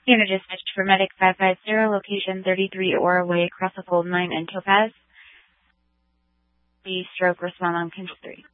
Unit dispatched for Medic 550, location 33 Aura Way, across the Fold 9 and Topaz. The stroke respond on control 3.